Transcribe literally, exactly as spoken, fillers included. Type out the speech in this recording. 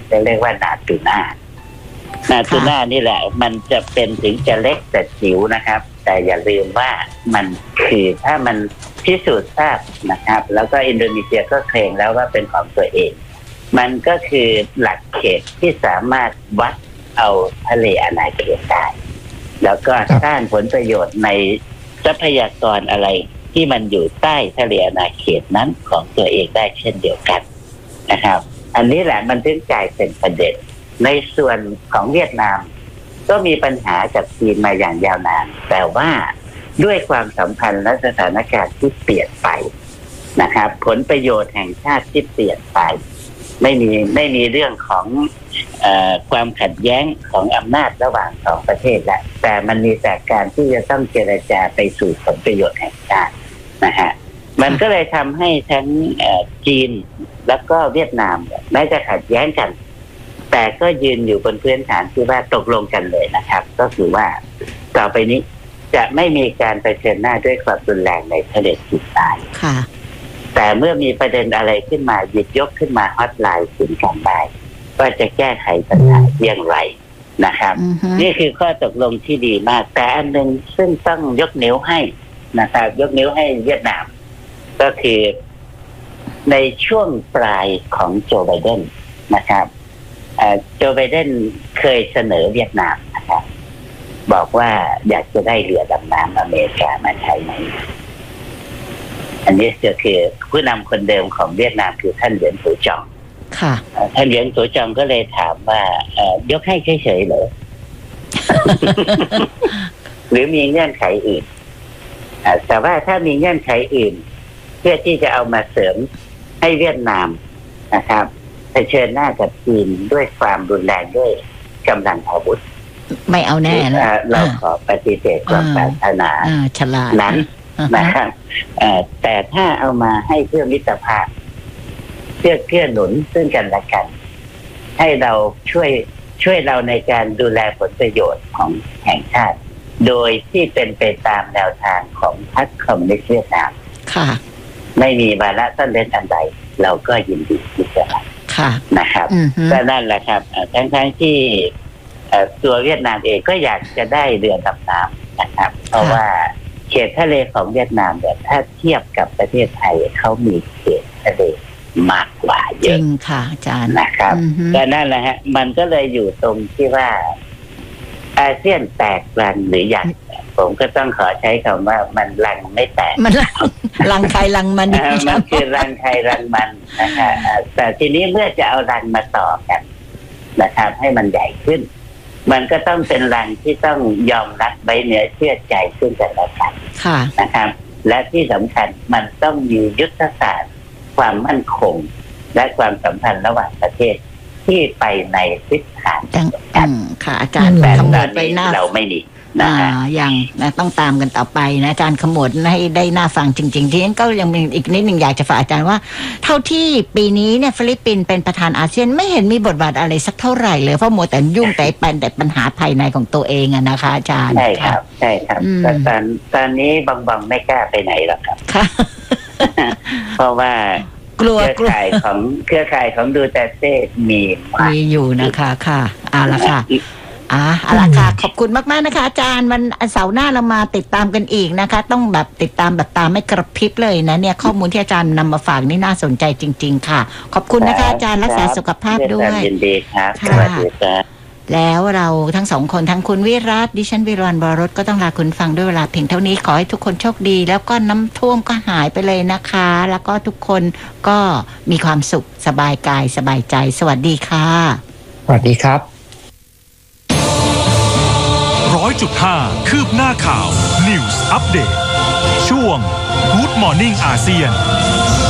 จะเรียกว่านาตูน่านาตูน่านี่แหละมันจะเป็นถึงจะเล็กแต่จิ๋วนะครับแต่อย่าลืมว่ามันคือถ้ามันพิสูจน์ทราบนะครับแล้วก็อินโดนีเซียก็เคลมแล้วว่าเป็นของตัวเองมันก็คือหลักเขตที่สามารถวัดเอาทะเลอาณาเขตได้แล้วก็สร้างผลประโยชน์ในทรัพยากรอะไรที่มันอยู่ใต้ทะเลอาณาเขตนั้นของตัวเองได้เช่นเดียวกันนะครับอันนี้แหละมันถึงกลายเป็นประเด็นในส่วนของเวียดนามก็มีปัญหากับจีนมาอย่างยาวนานแต่ว่าด้วยความสัมพันธ์และสถานการณ์ที่เปลี่ยนไปนะครับผลประโยชน์แห่งชาติที่เปลี่ยนไปไม่มีไม่มีเรื่องของเอ่อความขัดแย้งของอำนาจระหว่างสองประเทศแล้วแต่มันมีแต่การที่จะต้องเจรจาไปสู่ผลประโยชน์แห่งชาตินะฮะมันก็เลยทำให้ทั้งจีนแล้วก็เวียดนามแม้จะขัดแย้งกันแต่ก็ยืนอยู่บนพื้นฐานที่ว่าตกลงกันเลยนะครับก็คือว่าต่อไปนี้จะไม่มีการเผชิญหน้าด้วยความรุนแรงในทะเลจีนใต้แต่เมื่อมีประเด็นอะไรขึ้นมาหยิบยกขึ้นมาฮอตไลน์ถึงกันได้ว่าจะแก้ไขปัญหาอย่างไรนะครับ uh-huh. นี่คือข้อตกลงที่ดีมากแต่อันหนึ่งซึ่งต้องยกนิ้วให้นะครับยกนิ้วให้เวียดนามก็คือในช่วงปลายของโจไบเดนนะครับโจไบเดนเคยเสนอเวียดนามนะครับบอกว่าอยากจะได้เรือดำน้ำอเมริกามาใช้ไหมอันนี้ก็คือผู้นำคนเดิมของเวียดนามคือท่านเหรียญตูจองค่ะท่านเหรียญตูจองก็เลยถามว่ายกให้เฉยๆเหรอ หรือมีเงื่อนไขอื่นแต่ว่าถ้ามีเงื่อนไขอื่นเพื่อที่จะเอามาเสริมให้เวียดนามนะครับเผชิญหน้ากับจีนด้วยความรุนแรงด้วยกำลังอาวุธไม่เอาแน่นะเราขอปฏิเสธความปรารถนาฉลาดนั้นนะครับแต่ถ้าเอามาให้เพื่อมิตรภาพเพื่อเกื้อหนุนซึ่งกันและกันให้เราช่วยช่วยเราในการดูแลผลประโยชน์ของแห่งชาติโดยที่เป็นไปตามแนวทางของพรรคคอมมิวนิสต์เวียดนามค่ะไม่มีวาระซ่อนเร้นอันใดเราก็ยินดีที่จะรับนะครับก็นั่นแหละครับทั้งๆที่ตัวเวียดนามเองก็อยากจะได้เรือดำน้ำนะครับเพราะว่าเขตทะเลของเวียดนามเนี่ยถ้าเทียบกับประเทศไทยเขามีเขตทะเลมากกว่าเยอะจริงค่ะอาจารย์นะครับก็นั่นแหละฮะมันก็เลยอยู่ตรงที่ว่าอาเซียนแตกรังหรือยังผมก็ต้องขอใช้คำว่ามันรังไม่แตกมันรังใครรังมันมันคือรังใครรังมันนะคะแต่ทีนี้เมื่อจะเอารังมาต่อกันนะครับให้มันใหญ่ขึ้นมันก็ต้องเป็นรังที่ต้องยอมรับไว้เนื้อเชื่อใจซึ่งกันและกันนะครับและที่สำคัญมันต้องมียุทธศาสตร์ความมั่นคงและความสัมพันธ์ระหว่างประเทศที่ไปในทิศทางกันค่ะอาจารย์แต่ตอนนี้เราไม่มีนะยังนะต้องตามกันต่อไปนะอาจารย์ขมวดให้ได้น่าฟังจริงๆที่นั้นก็ยังมีอีกนิดหนึ่งอยากจะฝากอาจารย์ว่าเท่าที่ปีนี้เนี่ยฟิลิปปินส์เป็นประธานอาเซียนไม่เห็นมีบทบาทอะไรสักเท่าไหร่เลยเพราะมัวแต่ยุ่งแต่ปัญแต่ปัญหาภายในของตัวเองอะนะคะอาจารย์ใช่ครับใช่ครับตอนตอนนี้บางบางไม่กล้าไปไหนหรอกครับเพราะว่ากลัวเครือข่ายของเครือข่ายของดูเตเต้มีมีอยู่นะคะค่ะเอาละค่ะอ่าเอาล่ะค่ะขอบคุณมากๆนะคะอาจารย์วันเสาร์หน้าเรามาติดตามกันอีกนะคะต้องแบบติดตามแบบตามไม่กระพริบเลยนะเนี่ยข้อมูลที่อาจารย์นำมาฝากนี่น่าสนใจจริงๆค่ะขอบคุณนะคะอาจารย์รักษาสุขภาพด้วยยินดีครับสวัสดีครับแล้วเราทั้งสองคนทั้งคุณวิรัตดิฉันวิรวรรณ วรสก็ต้องลาคุณฟังด้วยเวลาเพียงเท่านี้ขอให้ทุกคนโชคดีแล้วก็น้ำท่วมก็หายไปเลยนะคะแล้วก็ทุกคนก็มีความสุขสบายกายสบายใจสวัสดีค่ะสวัสดีครับร้อยจุดห้าคืบหน้าข่าว News Update ช่วง Good Morning อาเซียน